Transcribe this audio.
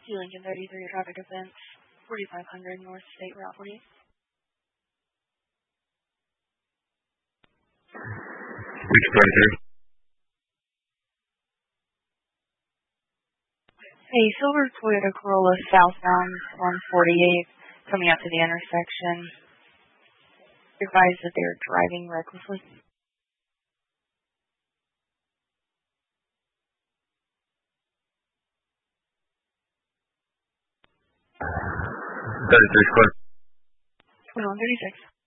Lincoln 33 traffic offense, 4500 North State Route 48. Which 33? A silver Toyota Corolla southbound on 48 coming out to the intersection. Advised that they are driving recklessly. 33 square. 2136.